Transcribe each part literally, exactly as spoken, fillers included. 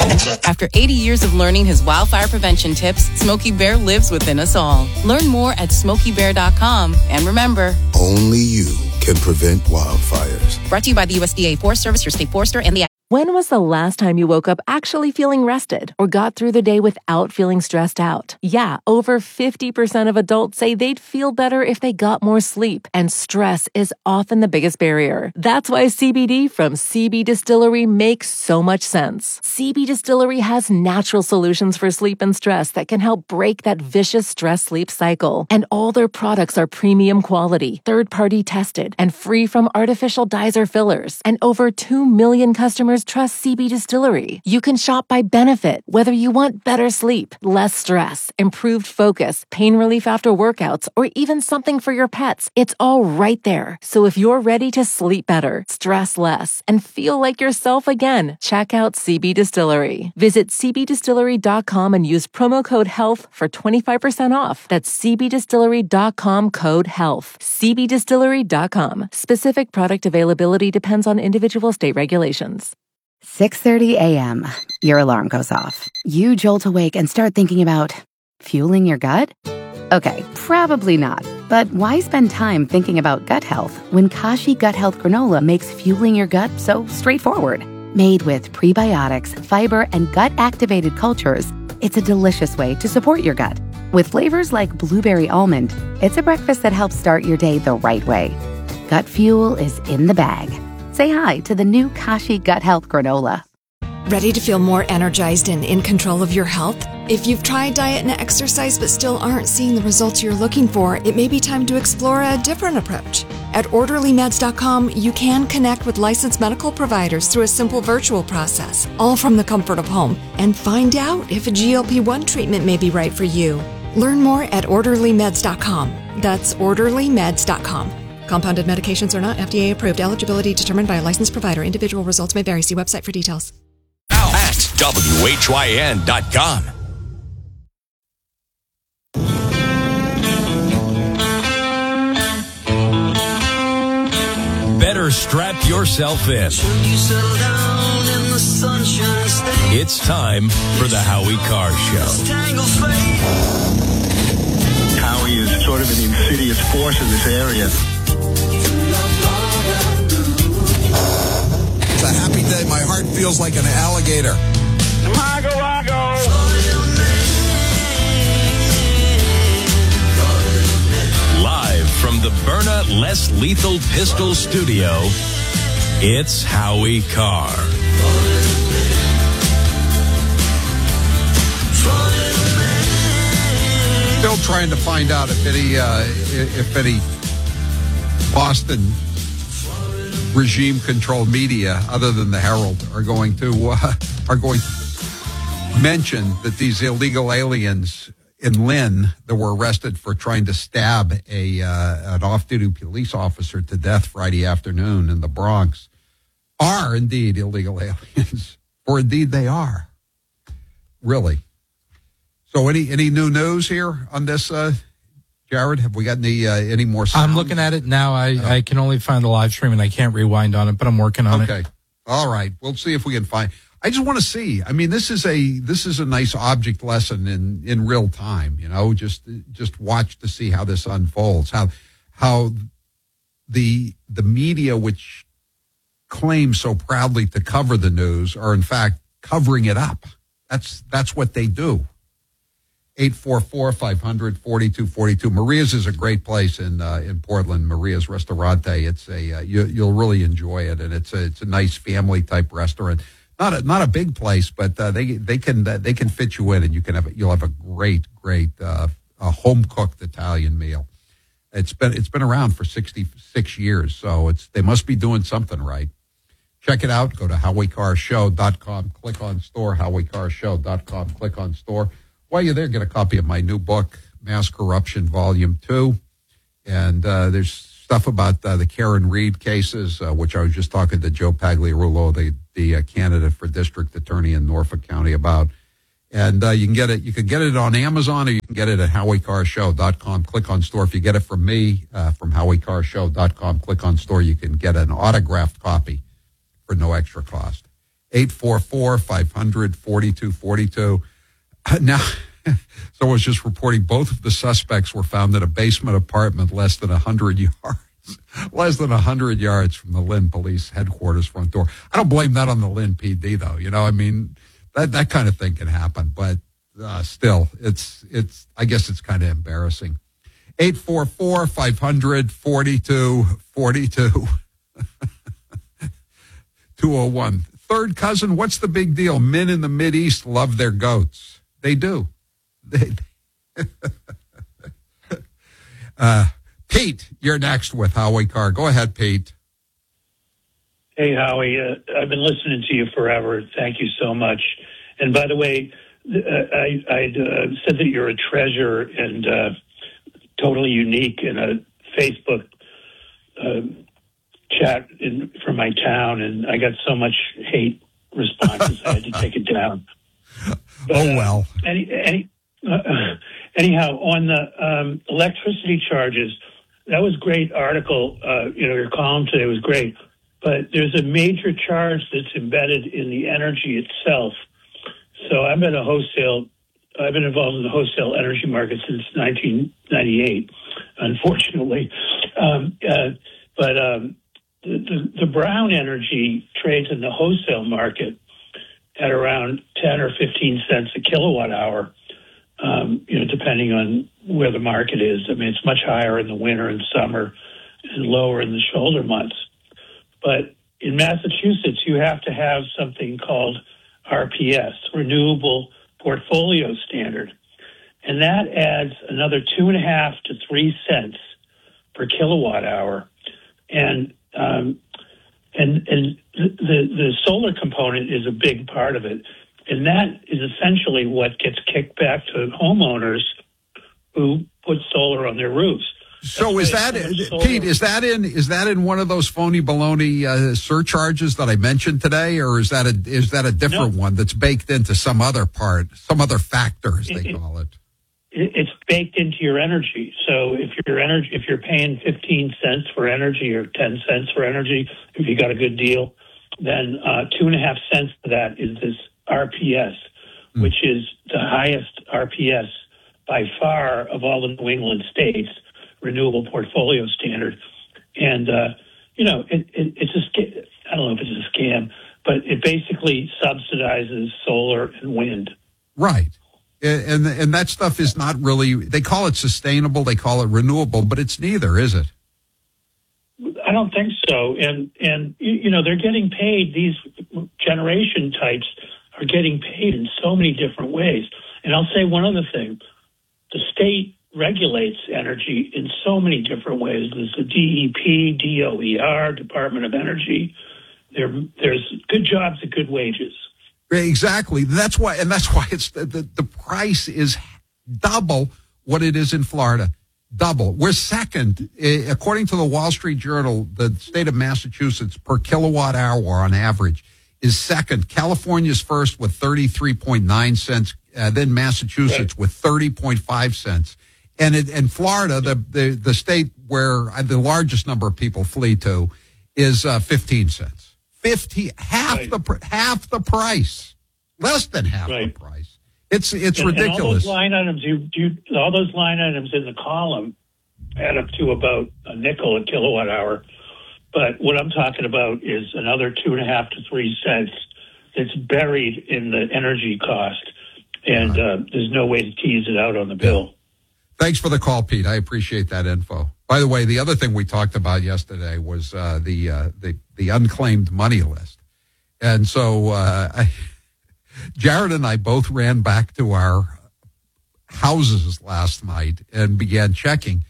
After eighty years of learning his wildfire prevention tips, Smokey Bear lives within us all. Learn more at smokey bear dot com. And remember, only you can prevent wildfires. Brought to you by the U S D A Forest Service, your state forester, and the... When was the last time you woke up actually feeling rested or got through the day without feeling stressed out? Yeah, over fifty percent of adults say they'd feel better if they got more sleep, and stress is often the biggest barrier. That's why C B D from C B Distillery makes so much sense. C B Distillery has natural solutions for sleep and stress that can help break that vicious stress-sleep cycle. And all their products are premium quality, third-party tested, and free from artificial dyes or fillers. And over two million customers trust C B Distillery. You can shop by benefit, whether you want better sleep, less stress, improved focus, pain relief after workouts, or even something for your pets. It's all right there. So if you're ready to sleep better, stress less, and feel like yourself again, check out C B Distillery. Visit c b distillery dot com and use promo code HEALTH for twenty-five percent off. That's c b distillery dot com code HEALTH. c b distillery dot com. Specific product availability depends on individual state regulations. six thirty a.m. Your alarm goes off. You jolt awake and start thinking about fueling your gut? Okay, probably not. But why spend time thinking about gut health when Kashi Gut Health Granola makes fueling your gut so straightforward? Made with prebiotics, fiber, and gut-activated cultures, it's a delicious way to support your gut. With flavors like blueberry almond, it's a breakfast that helps start your day the right way. Gut fuel is in the bag. Say hi to the new Kashi Gut Health Granola. Ready to feel more energized and in control of your health? If you've tried diet and exercise but still aren't seeing the results you're looking for, it may be time to explore a different approach. At orderly meds dot com, you can connect with licensed medical providers through a simple virtual process, all from the comfort of home, and find out if a G L P one treatment may be right for you. Learn more at orderly meds dot com. That's orderly meds dot com. Compounded medications are not F D A approved. Eligibility determined by a licensed provider. Individual results may vary. See website for details. Now at W H Y N dot com. Better strap yourself in. It's time for the Howie Carr Show. Howie is sort of an insidious force in this area. It's a happy day. My heart feels like an alligator. Mago, mago. Live from the Byrna Less Lethal Pistol Studio, it's Howie Carr. Still trying to find out if any, uh, if any Boston regime-controlled media, other than the Herald, are going to uh, are going to mention that these illegal aliens in Lynn that were arrested for trying to stab a uh, an off-duty police officer to death Friday afternoon in the Bronx are indeed illegal aliens, or indeed they are. Really. So, any any new news here on this, uh, Jared? Have we got any uh, any more sound? I'm looking at it now. I, oh. I can only find the live stream, and I can't rewind on it, but I'm working on okay. it. Okay. All right. We'll see if we can find. I just want to see. I mean, this is a this is a nice object lesson in, in real time. You know, just just watch to see how this unfolds. How how the the media, which claims so proudly to cover the news, are in fact covering it up. That's that's what they do. eight four four, five hundred, forty-two forty-two. Maria's is a great place in uh, in Portland. Maria's Restaurante. It's a uh, you, you'll really enjoy it, and it's a it's a nice family type restaurant. Not a not a big place, but uh, they they can uh, they can fit you in, and you can have a, you'll have a great great uh, a home cooked Italian meal. It's been it's been around for sixty-six years, so it's they must be doing something right. Check it out. Go to howie carr show dot com. Click on store. howie carr show dot com. Click on store. While you're there, get a copy of my new book, Mass Corruption, Volume Two, and uh, there's stuff about uh, the Karen Reed cases, uh, which I was just talking to Joe Pagliarulo, the the uh, candidate for district attorney in Norfolk County, about. And uh, you can get it. You can get it on Amazon, or you can get it at howie carr show dot com. Click on store. If you get it from me, uh, from howie carr show dot com, click on store. You can get an autographed copy for no extra cost. eight four four, five hundred, forty-two forty-two. Now, so I was just reporting both of the suspects were found in a basement apartment less than one hundred yards, less than one hundred yards from the Lynn Police Headquarters front door. I don't blame that on the Lynn P D, though. You know, I mean, that, that kind of thing can happen, but uh, still, it's, it's, I guess it's kind of embarrassing. eight four four, five hundred, forty-two forty-two. two oh one. Third cousin, what's the big deal? Men in the Mideast love their goats. They do. They, uh, Pete, you're next with Howie Carr. Go ahead, Pete. Hey, Howie. Uh, I've been listening to you forever. Thank you so much. And by the way, uh, I I uh, said that you're a treasure and uh, totally unique in a Facebook uh, chat in, from my town, and I got so much hate responses I had to take it down. But, oh, well. Uh, any, any, uh, anyhow, on the um, electricity charges, that was a great article. Uh, you know, your column today was great. But there's a major charge that's embedded in the energy itself. So I've been a wholesale, I've been involved in the wholesale energy market since nineteen ninety-eight, unfortunately. Um, uh, but um, the, the, the brown energy trades in the wholesale market at around ten or fifteen cents a kilowatt hour, um, you know, depending on where the market is. I mean, it's much higher in the winter and summer and lower in the shoulder months. But in Massachusetts, you have to have something called R P S, Renewable Portfolio Standard. And that adds another two and a half to three cents per kilowatt hour. And um, And and the, the solar component is a big part of it. And that is essentially what gets kicked back to homeowners who put solar on their roofs. So is that, Pete, is that in is that in one of those phony baloney uh, surcharges that I mentioned today, or is that a is that a different no. one that's baked into some other part, some other factor, as they it, call it? it? It's baked into your energy. So if your energy, if you're paying fifteen cents for energy or ten cents for energy, if you got a good deal, then uh, two and a half cents of that is this R P S, mm. which is the highest R P S by far of all the New England states. Renewable Portfolio Standard. And, uh, you know, it, it, it's a scam. I don't know if it's a scam, but it basically subsidizes solar and wind. Right. And, and that stuff is not really, they call it sustainable, they call it renewable, but it's neither, is it? I don't think so. And, and you know, they're getting paid, these generation types are getting paid in so many different ways. And I'll say one other thing. The state regulates energy in so many different ways. There's the D E P, D O E R, Department of Energy. There, there's good jobs at good wages. Exactly. That's why, and that's why it's the, the, the price is double what it is in Florida. Double. We're second, according to the Wall Street Journal. The state of Massachusetts per kilowatt hour on average is second. California's first with thirty-three point nine cents. Uh, then Massachusetts right. with thirty point five cents. And in, in Florida, the, the, the state where the largest number of people flee to is uh, fifteen cents. Fifty half right. the half the price, less than half right. the price. It's it's and, ridiculous. And all those line items, you, you all those line items in the column add up to about a nickel a kilowatt hour. But what I'm talking about is another two and a half to three cents that's buried in the energy cost, and right. uh, there's no way to tease it out on the bill. Yeah. Thanks for the call, Pete. I appreciate that info. By the way, the other thing we talked about yesterday was uh, the, uh, the the unclaimed money list. And so uh, I, Jared and I both ran back to our houses last night and began checking.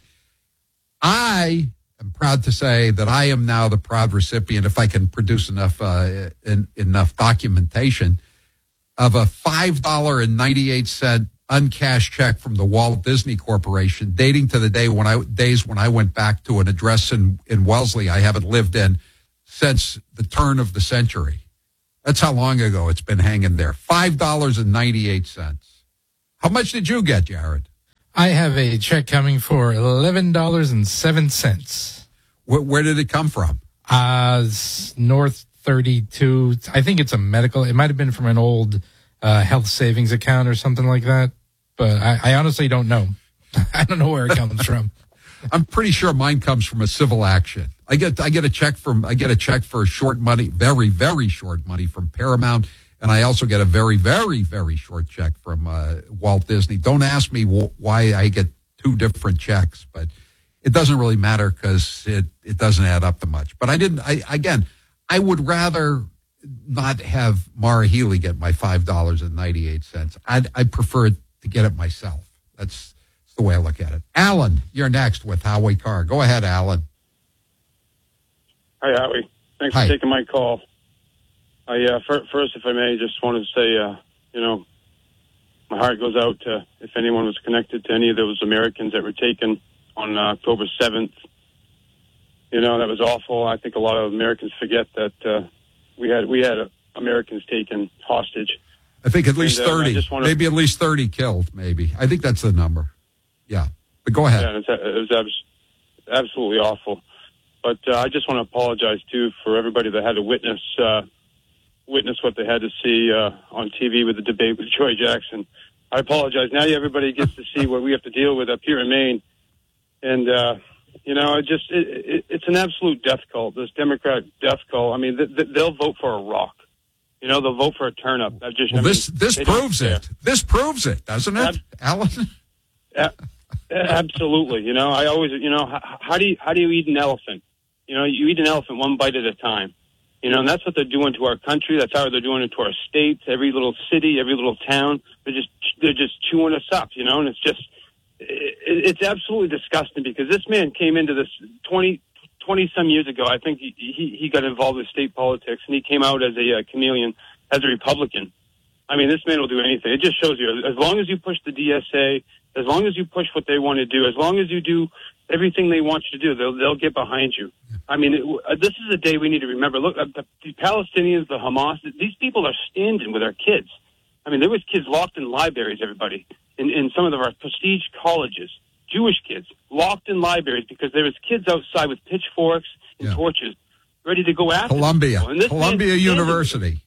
I am proud to say that I am now the proud recipient, if I can produce enough uh, in, enough documentation, of a five dollars and ninety-eight cents uncashed check from the Walt Disney Corporation dating to the day when I days when I went back to an address in, in Wellesley I haven't lived in since the turn of the century. That's how long ago it's been hanging there. five dollars and ninety-eight cents. How much did you get, Jared? I have a check coming for eleven dollars and seven cents. Where, where did it come from? Uh, North thirty-two. I think it's a medical. It might have been from an old uh, health savings account or something like that. But I, I honestly don't know. I don't know where it comes from. I'm pretty sure mine comes from a civil action. I get I get a check from I get a check for short money, very very short money from Paramount, and I also get a very very very short check from uh, Walt Disney. Don't ask me wh- why I get two different checks, but it doesn't really matter because it it doesn't add up to much. But I didn't. I again, I would rather not have Mara Healy get my five dollars and ninety eight cents. I'd I prefer to get it myself. That's the way I look at it. Alan, you're next with Howie Carr. Go ahead, Alan. Hi, Howie. Thanks Hi. for taking my call. I uh, for, first, if I may, just wanted to say, uh, you know, my heart goes out to if anyone was connected to any of those Americans that were taken on uh, October seventh. You know, that was awful. I think a lot of Americans forget that uh, we had we had uh, Americans taken hostage. I think at least And, uh, I thirty, just wanna- maybe at least thirty killed. Maybe I think that's the number. Yeah, but go ahead. Yeah, it's, it was abs- absolutely awful. But uh, I just want to apologize too for everybody that had to witness uh, witness what they had to see uh, on T V with the debate with Joy Jackson. I apologize. Now everybody gets to see what we have to deal with up here in Maine, and uh, you know, it just it, it, it's an absolute death cult. This Democrat death cult. I mean, th- th- they'll vote for a rock. You know, they'll vote for a turnip. That just Well, I mean, this this they don't proves care. it. This proves it, doesn't it, Ab- Alan? A- absolutely. You know, I always, you know, how, how do you how do you eat an elephant? You know, you eat an elephant one bite at a time. You know, and that's what they're doing to our country. That's how they're doing it to our states, every little city, every little town. They're just they're just chewing us up. You know, and it's just it, it's absolutely disgusting because this man came into this twenty, twenty some years ago. I think he, he he got involved with state politics and he came out as a uh, chameleon, as a Republican. I mean, this man will do anything. It just shows you, as long as you push the D S A, as long as you push what they want to do, as long as you do everything they want you to do, they'll they'll get behind you. I mean, it, uh, this is a day we need to remember. Look, uh, the, the Palestinians, the Hamas, these people are standing with our kids. I mean, there was kids locked in libraries, everybody, in, in some of our prestige colleges, Jewish kids, locked in libraries because there was kids outside with pitchforks and Yeah. torches ready to go after Columbia, people. And this Columbia man's standing- University.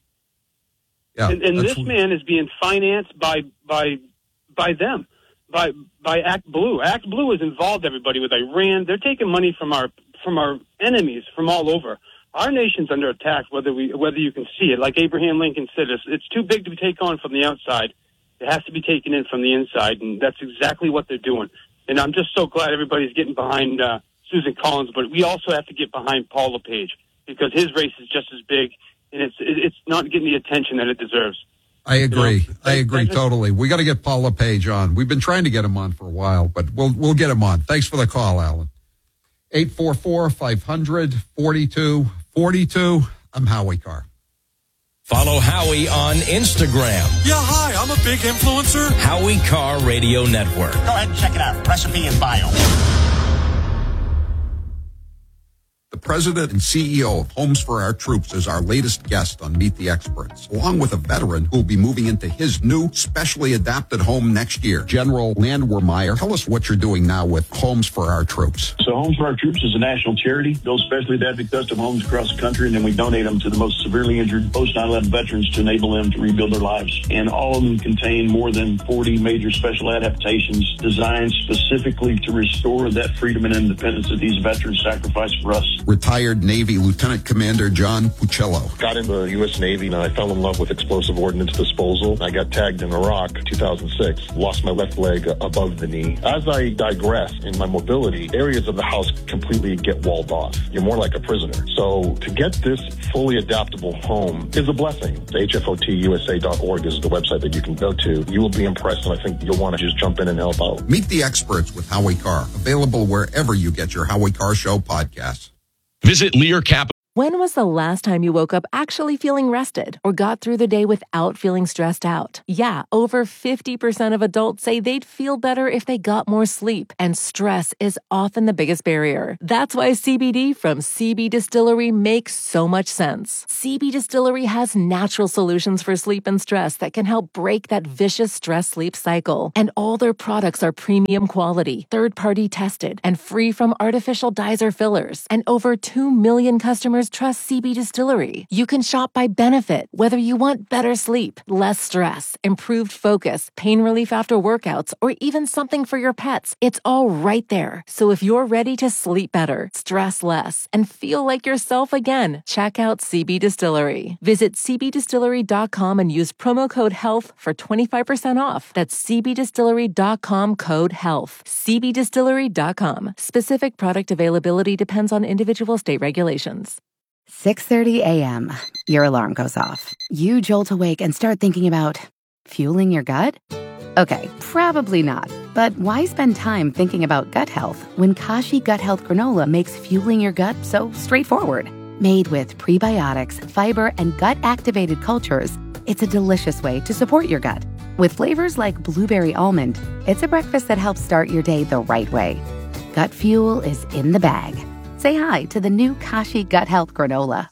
Yeah, and, and that's- this man is being financed by by by them, by by Act Blue. Act Blue is involved, everybody, with Iran. They're taking money from our from our enemies from all over. Our nation's under attack, whether we whether you can see it. Like Abraham Lincoln said, it's, it's too big to take on from the outside. It has to be taken in from the inside, and that's exactly what they're doing. And I'm just so glad everybody's getting behind uh, Susan Collins, but we also have to get behind Paul LePage because his race is just as big. And it's it's not getting the attention that it deserves. I agree. You know, I agree I just- totally. We got to get Paul LePage on. We've been trying to get him on for a while, but we'll we'll get him on. Thanks for the call, Alan. eight four four, five hundred, forty-two forty-two. I'm Howie Carr. Follow Howie on Instagram. Yeah, hi, I'm a big influencer. Howie Carr Radio Network. Go ahead and check it out. Recipe and bio. The president and C E O of Homes for Our Troops is our latest guest on Meet the Experts, along with a veteran who will be moving into his new specially adapted home next year. General Landwehrmeyer, tell us what you're doing now with Homes for Our Troops. So Homes for Our Troops is a national charity, builds specially adapted custom homes across the country, and then we donate them to the most severely injured post nine eleven veterans to enable them to rebuild their lives. And all of them contain more than forty major special adaptations designed specifically to restore that freedom and independence that these veterans sacrificed for us. Retired Navy Lieutenant Commander John Puccello. Got into the U S Navy and I fell in love with explosive ordnance disposal. I got tagged in Iraq two thousand six, lost my left leg above the knee. As I digress in my mobility, areas of the house completely get walled off. You're more like a prisoner. So to get this fully adaptable home is a blessing. H F O T U S A dot org is the website that you can go to. You will be impressed, and I think you'll want to just jump in and help out. Meet the Experts with Howie Carr, available wherever you get your Howie Carr Show podcasts. Visit Lear Capital. When was the last time you woke up actually feeling rested or got through the day without feeling stressed out? Yeah, over fifty percent of adults say they'd feel better if they got more sleep, and stress is often the biggest barrier. That's why C B D from C B Distillery makes so much sense. C B Distillery has natural solutions for sleep and stress that can help break that vicious stress-sleep cycle. And all their products are premium quality, third-party tested, and free from artificial dyes or fillers. And over two million customers customers trust C B Distillery. You can shop by benefit, whether you want better sleep, less stress, improved focus, pain relief after workouts, or even something for your pets. It's all right there. So if you're ready to sleep better, stress less, and feel like yourself again, check out C B Distillery. Visit c b distillery dot com and use promo code HEALTH for twenty-five percent off. That's c b distillery dot com code HEALTH. c b distillery dot com. Specific product availability depends on individual state regulations. six thirty a.m. Your alarm goes off. You jolt awake and start thinking about fueling your gut? Okay, probably not. But why spend time thinking about gut health when Kashi Gut Health Granola makes fueling your gut so straightforward? Made with prebiotics, fiber, and gut-activated cultures, it's a delicious way to support your gut. With flavors like blueberry almond, it's a breakfast that helps start your day the right way. Gut fuel is in the bag. Say hi to the new Kashi Gut Health Granola.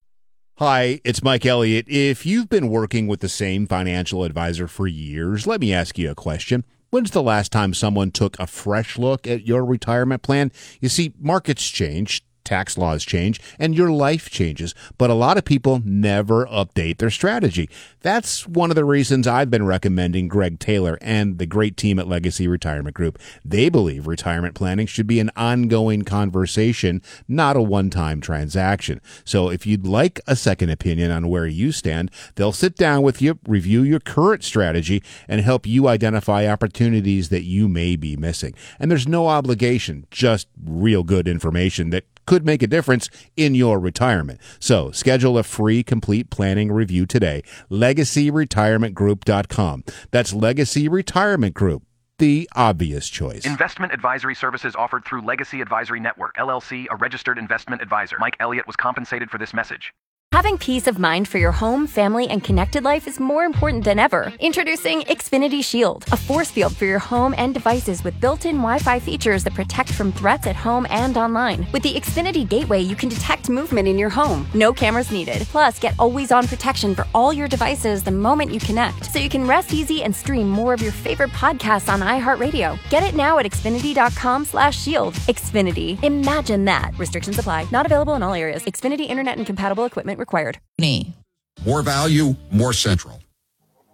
Hi, it's Mike Elliott. If you've been working with the same financial advisor for years, let me ask you a question. When's the last time someone took a fresh look at your retirement plan? You see, markets change, tax laws change, and your life changes, but a lot of people never update their strategy. That's one of the reasons I've been recommending Greg Taylor and the great team at Legacy Retirement Group. They believe retirement planning should be an ongoing conversation, not a one-time transaction. So if you'd like a second opinion on where you stand, they'll sit down with you, review your current strategy, and help you identify opportunities that you may be missing. And there's no obligation, just real good information that could make a difference in your retirement. So schedule a free complete planning review today. legacy retirement group dot com. That's Legacy Retirement Group, the obvious choice. Investment advisory services offered through Legacy Advisory Network, L L C, a registered investment advisor. Mike Elliott was compensated for this message. Having peace of mind for your home, family, and connected life is more important than ever. Introducing Xfinity Shield, a force field for your home and devices with built-in Wi-Fi features that protect from threats at home and online. With the Xfinity Gateway, you can detect movement in your home. No cameras needed. Plus, get always-on protection for all your devices the moment you connect, so you can rest easy and stream more of your favorite podcasts on iHeartRadio. Get it now at xfinity.com slash shield. Xfinity. Imagine that. Restrictions apply. Not available in all areas. Xfinity Internet and compatible equipment required. More value, more central.